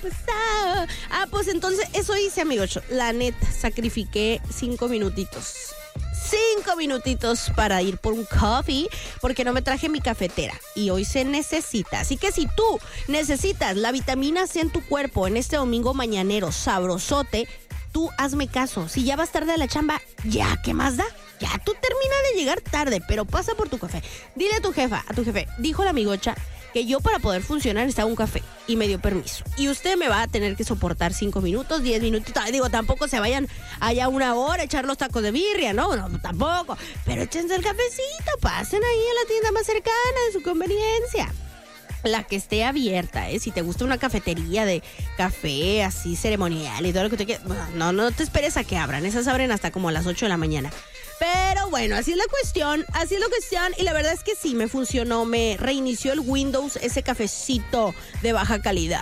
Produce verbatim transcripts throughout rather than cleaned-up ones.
pasado. Ah, pues entonces, eso hice, amigos. La neta, sacrifiqué cinco minutitos. Cinco minutitos para ir por un coffee, porque no me traje mi cafetera y hoy se necesita. Así que si tú necesitas la vitamina C en tu cuerpo en este domingo mañanero sabrosote, tú hazme caso. Si ya vas tarde a la chamba, ya, ¿qué más da? Ya, tú termina de llegar tarde, pero pasa por tu café. Dile a tu jefa, a tu jefe, dijo la amigocha que yo para poder funcionar necesitaba un café y me dio permiso. Y usted me va a tener que soportar cinco minutos, diez minutos. Digo, tampoco se vayan allá una hora a echar los tacos de birria, no, no, tampoco. Pero échense el cafecito, pasen ahí a la tienda más cercana de su conveniencia. La que esté abierta, ¿eh? Si te gusta una cafetería de café así ceremonial y todo lo que te quieras, no, no te esperes a que abran. Esas abren hasta como a las ocho de la mañana. Pero bueno, así es la cuestión, así es la cuestión. Y la verdad es que sí, me funcionó, me reinició el Windows, ese cafecito de baja calidad.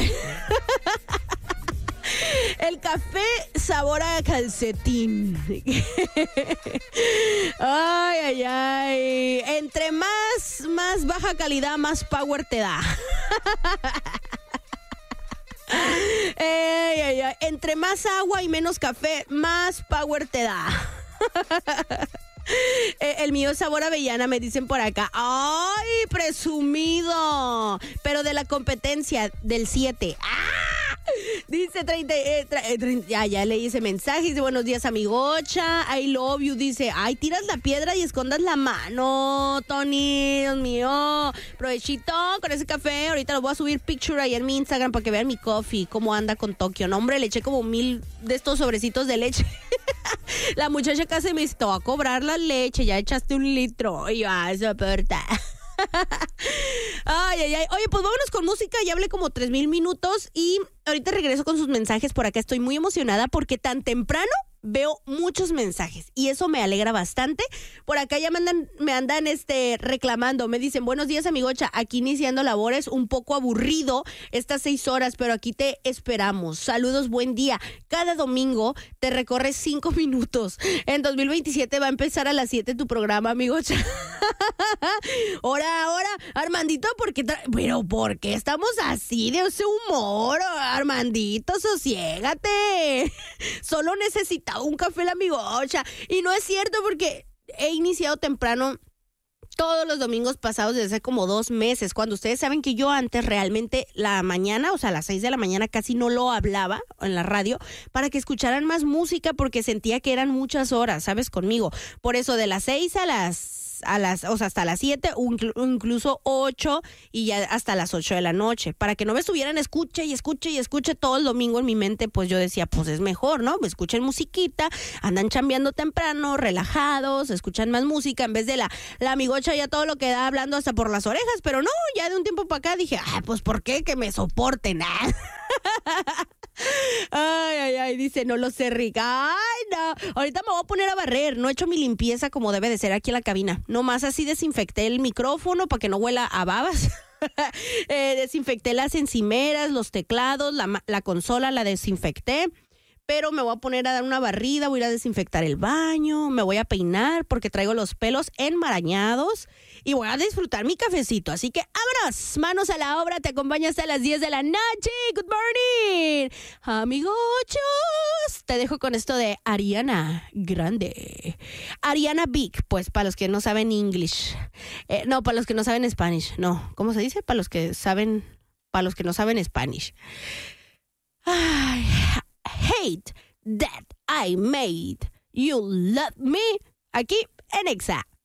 El café sabor a calcetín. Ay, ay, ay. Entre más, más baja calidad, más power te da. Ay, ay, ay. Entre más agua y menos café, más power te da. El mío es sabor avellana, me dicen por acá. ¡Ay, presumido! Pero de la competencia del siete. ¡Ah! Dice treinta, eh, tra, eh, treinta, ya, ya leí ese mensaje. Dice, buenos días, amigocha. I love you. Dice, ay, tiras la piedra y escondas la mano, Tony. Dios mío. Provechito con ese café. Ahorita lo voy a subir picture ahí en mi Instagram para que vean mi coffee, cómo anda con Tokio. No, hombre, le eché como mil de estos sobrecitos de leche. La muchacha casi me dice, te va a cobrar la leche, ya echaste un litro. Y yo, ah, soporta. Ay, ay, ay. Oye, pues vámonos con música. Ya hablé como tres mil minutos y ahorita regreso con sus mensajes por acá. Estoy muy emocionada porque tan temprano veo muchos mensajes y eso me alegra bastante. Por acá ya me andan, me andan este, reclamando. Me dicen, buenos días, amigocha. Aquí iniciando labores, un poco aburrido estas seis horas, pero aquí te esperamos. Saludos, buen día. Cada domingo te recorres cinco minutos. En dos mil veintisiete va a empezar a las siete tu programa, amigocha. Ahora, ahora, Armandito, ¿por qué tra- pero por qué estamos así de ese humor? Armandito, sosiégate. Solo necesitaba un café la amigocha. Y no es cierto porque he iniciado temprano todos los domingos pasados desde hace como dos meses, cuando ustedes saben que yo antes realmente la mañana, o sea, a las seis de la mañana casi no lo hablaba en la radio para que escucharan más música porque sentía que eran muchas horas, ¿sabes? Conmigo. Por eso de las seis a las a las, o sea, hasta las siete, o incluso ocho y ya hasta las ocho de la noche, para que no me estuvieran escuche y escuche y escuche todo el domingo en mi mente. Pues yo decía, pues es mejor, ¿no? Me escuchen musiquita, andan chambeando temprano, relajados, escuchan más música en vez de la, la amigocha ya todo lo que da hablando hasta por las orejas. Pero no, ya de un tiempo para acá dije, ah, pues ¿por qué? Que me soporten, ¿ah? Ay, ay, ay, dice, no lo sé, Rica. Ay, no, ahorita me voy a poner a barrer. No he hecho mi limpieza como debe de ser aquí en la cabina. Nomás así desinfecté el micrófono para que no huela a babas. eh, desinfecté las encimeras, los teclados, la, la consola la desinfecté. Pero me voy a poner a dar una barrida, voy a ir a desinfectar el baño, me voy a peinar porque traigo los pelos enmarañados y voy a disfrutar mi cafecito. Así que vámonos, manos a la obra, te acompaño hasta las diez de la noche. Good morning, amigochos. Te dejo con esto de Ariana Grande. Ariana Big, pues para los que no saben English. Eh, no, para los que no saben Spanish. No, ¿cómo se dice? Para los que saben, para los que no saben Spanish. Ay, hate that I made you love me, aquí en Exa.